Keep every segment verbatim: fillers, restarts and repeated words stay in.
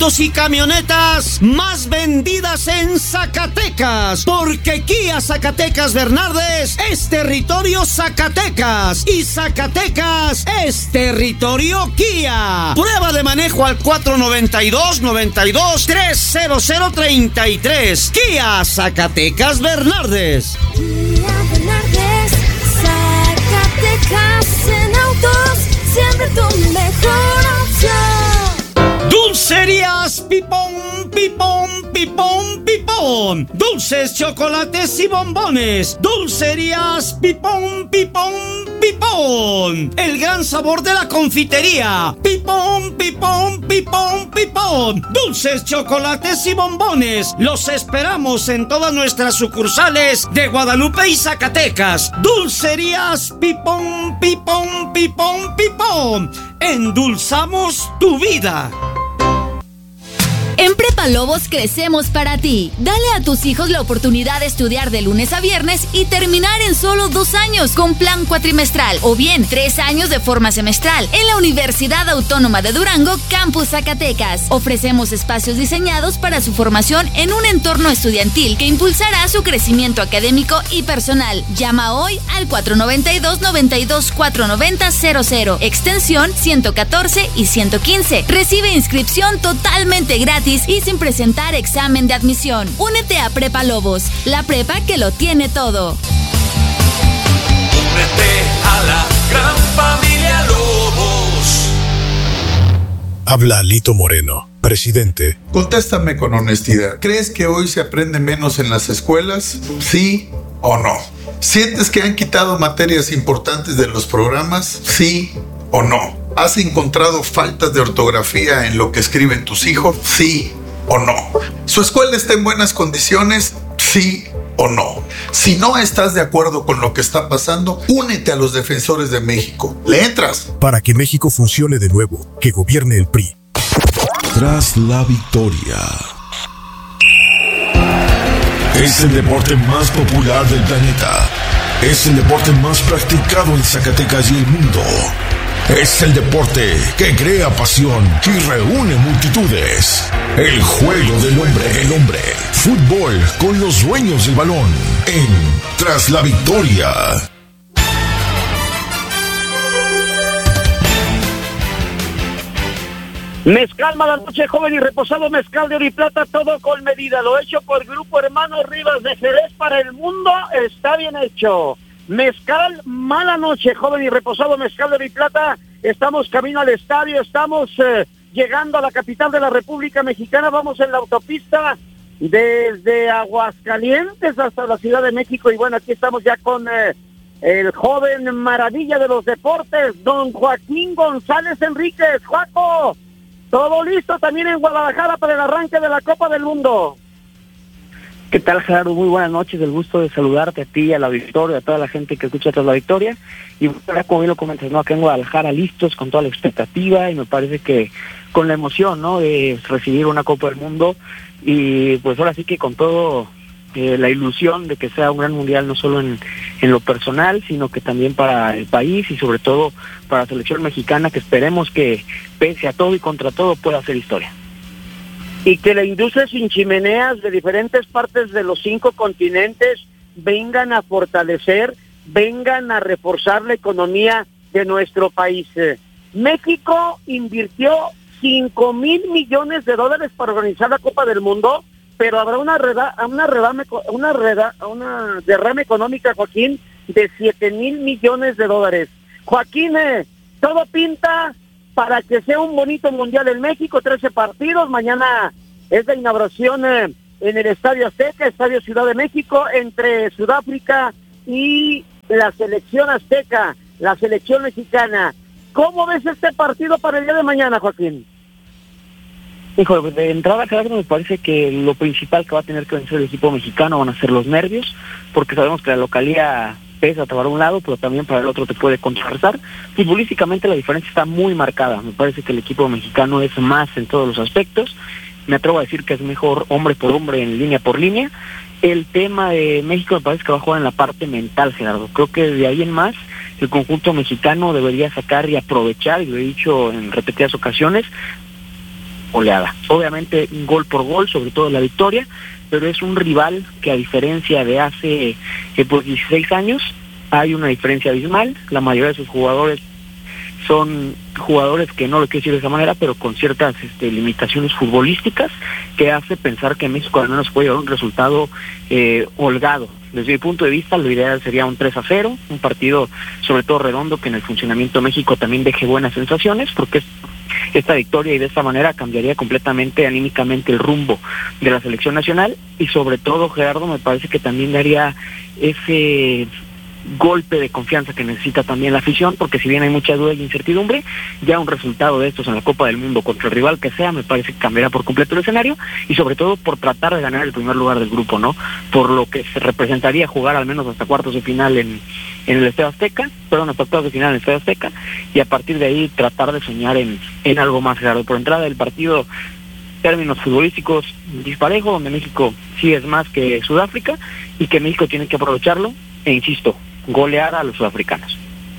y camionetas más vendidas en Zacatecas, porque Kia Zacatecas Bernardes es territorio Zacatecas y Zacatecas es territorio Kia. Prueba de manejo al cuatro noventa y dos, noventa y dos, tres cero cero treinta y tres. Kia Zacatecas Bernardes. Kia Bernardes, Zacatecas en autos, siempre tu mejor opción. Dulcerías Pipón, Pipón, Pipón, Pipón. Dulces, chocolates y bombones. Dulcerías Pipón, Pipón, Pipón. El gran sabor de la confitería. Pipón, Pipón, Pipón, Pipón. Dulces, chocolates y bombones. Los esperamos en todas nuestras sucursales de Guadalupe y Zacatecas. Dulcerías Pipón, Pipón, Pipón, Pipón. Endulzamos tu vida. En Prepa Lobos crecemos para ti. Dale a tus hijos la oportunidad de estudiar de lunes a viernes y terminar en solo dos años con plan cuatrimestral o bien tres años de forma semestral en la Universidad Autónoma de Durango, Campus Zacatecas. Ofrecemos espacios diseñados para su formación en un entorno estudiantil que impulsará su crecimiento académico y personal. Llama hoy al cuatro noventa y dos, noventa y dos, cuatro noventa, cero cero, extensión ciento catorce y ciento quince. Recibe inscripción totalmente gratis y sin presentar examen de admisión. Únete a Prepa Lobos, la prepa que lo tiene todo. Únete a la gran familia Lobos. Habla Lito Moreno, presidente. Contéstame con honestidad. ¿Crees que hoy se aprende menos en las escuelas? ¿Sí o no? ¿Sientes que han quitado materias importantes de los programas? ¿Sí o no? ¿Has encontrado faltas de ortografía en lo que escriben tus hijos? ¿Sí o no? ¿Su escuela está en buenas condiciones? ¿Sí o no? Si no estás de acuerdo con lo que está pasando, únete a los defensores de México. ¿Le entras? Para que México funcione de nuevo, que gobierne el P R I. Tras la victoria. Es el deporte más popular del planeta. Es el deporte más practicado en Zacatecas y el mundo. Es el deporte que crea pasión y reúne multitudes. El juego del hombre, el hombre. Fútbol con los dueños del balón. En Tras la Victoria. Mezcal mala noche, joven y reposado, mezcal de oro y plata, todo con medida. Lo hecho por Grupo Hermano Rivas de Jerez para el mundo, está bien hecho. Mezcal mala noche, joven y reposado, mezcal de oro y plata. Estamos camino al estadio, estamos eh, llegando a la capital de la República Mexicana. Vamos en la autopista desde Aguascalientes hasta la Ciudad de México. Y bueno, aquí estamos ya con eh, el joven maravilla de los deportes, don Joaquín González Enríquez. Joaco, todo listo también en Guadalajara para el arranque de la Copa del Mundo. ¿Qué tal, Gerardo? Muy buenas noches, el gusto de saludarte a ti, a la Victoria, a toda la gente que escucha Tras la Victoria. Y bueno, como bien lo comentas, ¿no? Acá en Guadalajara listos con toda la expectativa y me parece que con la emoción, ¿no? De recibir una Copa del Mundo y pues ahora sí que con todo eh, la ilusión de que sea un gran mundial no solo en, en lo personal, sino que también para el país y sobre todo para la selección mexicana, que esperemos que pese a todo y contra todo pueda hacer historia. Y que la industria sin chimeneas de diferentes partes de los cinco continentes vengan a fortalecer, vengan a reforzar la economía de nuestro país. México invirtió cinco mil millones de dólares para organizar la Copa del Mundo, pero habrá una reda, una redame, una reda, una derrama económica, Joaquín, de siete mil millones de dólares. Joaquín, eh, todo pinta para que sea un bonito mundial en México, trece partidos, mañana es la inauguración eh, en el Estadio Azteca, Estadio Ciudad de México, entre Sudáfrica y la selección azteca, la selección mexicana. ¿Cómo ves este partido para el día de mañana, Joaquín? Hijo, de entrada, Gerardo, me parece que lo principal que va a tener que vencer el equipo mexicano van a ser los nervios, porque sabemos que la localía pesa para un lado, pero también para el otro te puede contrarrestar. Futbolísticamente la diferencia está muy marcada. Me parece que el equipo mexicano es más en todos los aspectos. Me atrevo a decir que es mejor hombre por hombre en línea por línea. El tema de México me parece que va a jugar en la parte mental, Gerardo. Creo que de ahí en más el conjunto mexicano debería sacar y aprovechar, y lo he dicho en repetidas ocasiones, oleada. Obviamente gol por gol, sobre todo la victoria, pero es un rival que a diferencia de hace eh, pues dieciséis años, hay una diferencia abismal. La mayoría de sus jugadores son jugadores que no lo quiero decir de esa manera, pero con ciertas este, limitaciones futbolísticas que hace pensar que México al menos puede llevar un resultado eh, holgado. Desde mi punto de vista, lo ideal sería un tres a cero, un partido sobre todo redondo que en el funcionamiento de México también deje buenas sensaciones, porque esta victoria y de esta manera cambiaría completamente anímicamente el rumbo de la selección nacional y sobre todo, Gerardo, me parece que también daría ese golpe de confianza que necesita también la afición, porque si bien hay mucha duda y incertidumbre, ya un resultado de estos en la Copa del Mundo contra el rival que sea, me parece que cambiará por completo el escenario y sobre todo por tratar de ganar el primer lugar del grupo, ¿no? Por lo que se representaría jugar al menos hasta cuartos de final en, en el Estadio Azteca, perdón, hasta cuartos de final en el Estadio Azteca y a partir de ahí tratar de soñar en, en algo más, claro. Por entrada del partido, términos futbolísticos disparejo, donde México sí es más que Sudáfrica y que México tiene que aprovecharlo e insisto, golear a los sudafricanos.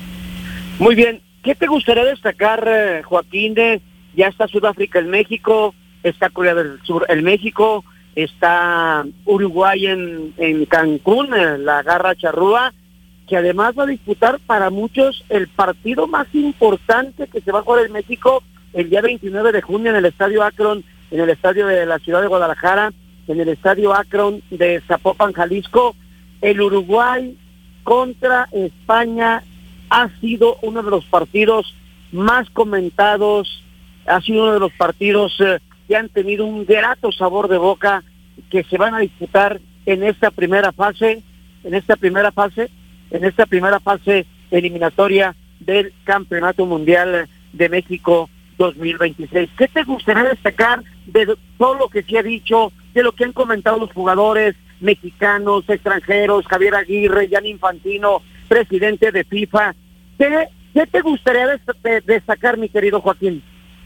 Muy bien, ¿qué te gustaría destacar, eh, Joaquín? De, ya está Sudáfrica en México, está Corea del Sur en México, está Uruguay en, en Cancún, eh, la Garra Charrúa, que además va a disputar para muchos el partido más importante que se va a jugar en México el día veintinueve de junio en el Estadio Akron, en el estadio de la ciudad de Guadalajara, en el Estadio Akron de Zapopan, Jalisco. El Uruguay contra España ha sido uno de los partidos más comentados, ha sido uno de los partidos eh, que han tenido un grato sabor de boca, que se van a disputar en esta primera fase, en esta primera fase, en esta primera fase eliminatoria del Campeonato Mundial de México dos mil veintiséis. ¿Qué te gustaría destacar de todo lo que se ha dicho, de lo que han comentado los jugadores mexicanos, extranjeros, Javier Aguirre, Gianni Infantino, presidente de FIFA? ¿Qué, qué te gustaría destacar, mi querido Joaquín?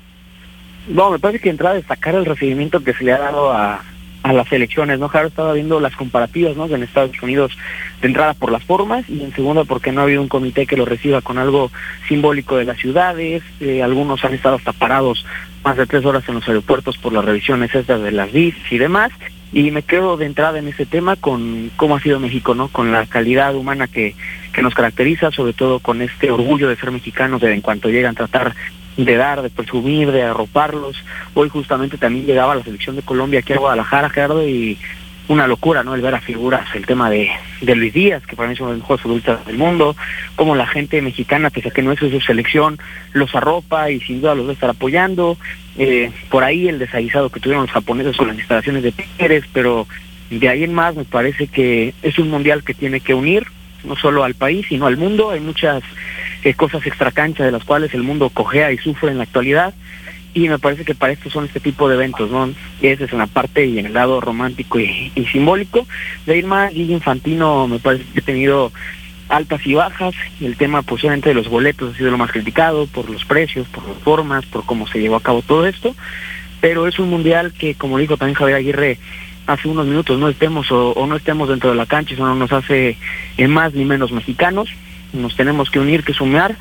No, me parece que entra a destacar el recibimiento que se le ha dado a, a las elecciones, ¿no? Claro, estaba viendo las comparativas, ¿no? En Estados Unidos, de entrada por las formas y en segunda porque no ha habido un comité que lo reciba con algo simbólico de las ciudades. Eh, algunos han estado hasta parados más de tres horas en los aeropuertos por las revisiones estas de las V I S y demás. Y me quedo de entrada en ese tema con cómo ha sido México, ¿no? Con la calidad humana que, que nos caracteriza, sobre todo con este orgullo de ser mexicanos, de en cuanto llegan a tratar de dar, de presumir, de arroparlos. Hoy justamente también llegaba la selección de Colombia aquí a Guadalajara, Gerardo, y una locura, ¿no? El ver a figuras, el tema de, de Luis Díaz, que para mí es uno de los mejores futbolistas del mundo, como la gente mexicana, pese a que no es su selección, los arropa y sin duda los va a estar apoyando. Eh, por ahí el desaguisado que tuvieron los japoneses con las instalaciones de Tigres, pero de ahí en más me parece que es un mundial que tiene que unir no solo al país, sino al mundo. Hay muchas eh, cosas extracancha de las cuales el mundo cojea y sufre en la actualidad, y me parece que para esto son este tipo de eventos, ¿no? Esa es una parte y en el lado romántico y, y simbólico. De ahí en más, Gianni Infantino me parece que ha tenido altas y bajas, y el tema posiblemente de los boletos ha sido lo más criticado por los precios, por las formas, por cómo se llevó a cabo todo esto, pero es un mundial que, como dijo también Javier Aguirre hace unos minutos, no estemos o, o no estemos dentro de la cancha, eso no nos hace eh, más ni menos mexicanos. Nos tenemos que unir, que sumar,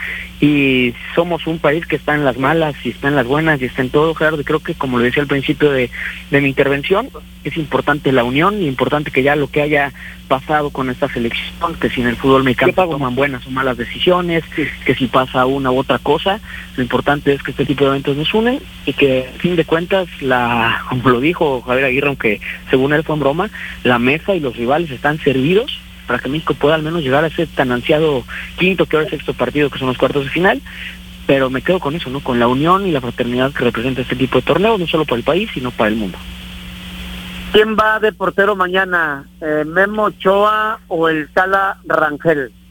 y somos un país que está en las malas y está en las buenas y está en todo, Gerardo. Creo que, como lo decía al principio de, de mi intervención, es importante la unión y importante que ya lo que haya pasado con esta selección, que si en el fútbol mexicano toman buenas o malas decisiones, sí, que si pasa una u otra cosa, lo importante es que este tipo de eventos nos unen y que, a fin de cuentas, la, como lo dijo Javier Aguirre, aunque según él fue en broma, la mesa y los rivales están servidos para que México pueda al menos llegar a ese tan ansiado quinto, que ahora es sexto partido, que son los cuartos de final. Pero me quedo con eso, ¿no? Con la unión y la fraternidad que representa este tipo de torneos, no solo para el país, sino para el mundo. ¿Quién va de portero mañana? Eh, ¿Memo Ochoa o el Tala Rangel?